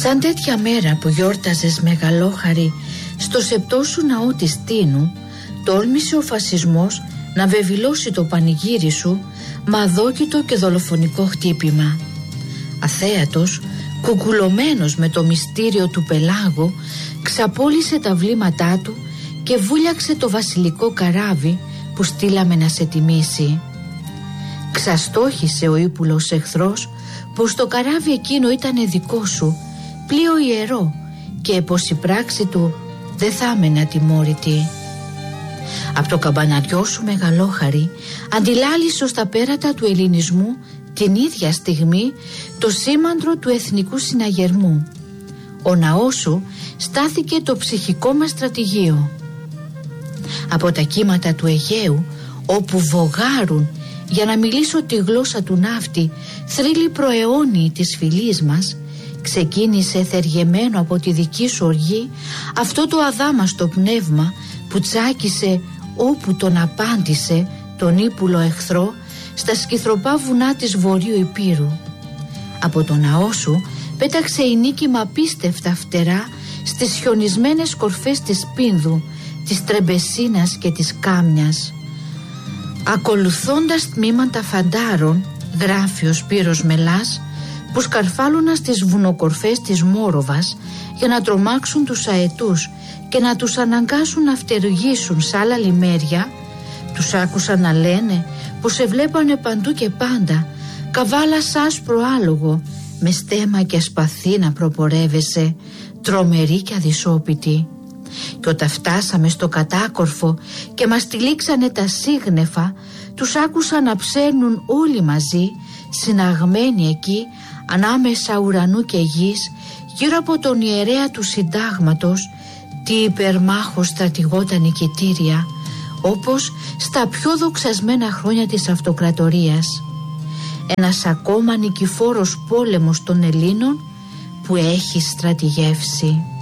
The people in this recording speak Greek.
Σαν τέτοια μέρα που γιόρταζες μεγαλόχαρη στο σεπτό σου ναό της Τίνου, τόλμησε ο φασισμός να βεβηλώσει το πανηγύρι σου με αδόκητο και δολοφονικό χτύπημα. Αθέατος, κουκουλωμένος με το μυστήριο του πελάγου, ξαπόλυσε τα βλήματά του και βούλιαξε το βασιλικό καράβι που στείλαμε να σε τιμήσει. Ξαστόχησε ο ύπουλος εχθρός πως το καράβι εκείνο ήταν δικό σου, πλοίο ιερό, και πως η πράξη του δεν θα έμενε ατιμόρυτη. Από το καμπαναριό σου μεγαλόχαρη αντιλάλησε στα πέρατα του ελληνισμού την ίδια στιγμή το σήμαντρο του εθνικού συναγερμού. Ο ναός σου στάθηκε το ψυχικό μας στρατηγείο. Από τα κύματα του Αιγαίου, όπου βογάρουν, για να μιλήσω τη γλώσσα του ναύτη, θρύλοι προαιώνιοι της φυλής μας, ξεκίνησε θεργεμένο από τη δική σου οργή αυτό το αδάμαστο πνεύμα που τσάκισε όπου τον απάντησε τον ύπουλο εχθρό στα σκυθροπά βουνά της Βορείου Υπήρου. Από το ναό σου πέταξε η νίκη με απίστευτα φτερά στις χιονισμένες κορφές της Πίνδου, της Τρεμπεσίνας και της Κάμνιας. Ακολουθώντας τμήματα φαντάρων, γράφει ο Σπύρος Μελάς, που σκαρφάλωναν στις βουνοκορφές της Μόροβας για να τρομάξουν τους αετούς και να τους αναγκάσουν να φτερουγήσουν σ' άλλα λιμέρια, τους άκουσαν να λένε πως σε βλέπανε παντού και πάντα, καβάλα σ' άσπρο άλογο, με στέμα και σπαθί να προπορεύεσαι, τρομερή και αδυσόπιτη. Και όταν φτάσαμε στο κατάκορφο και μας τυλίξανε τα σύγνεφα, τους άκουσαν να ψέρνουν όλοι μαζί, συναγμένοι εκεί, ανάμεσα ουρανού και γης, γύρω από τον ιερέα του συντάγματος, τι υπερμάχος στρατηγόταν νικητήρια, όπως στα πιο δοξασμένα χρόνια της αυτοκρατορίας. Ένας ακόμα νικηφόρος πόλεμος των Ελλήνων που έχει στρατηγεύσει.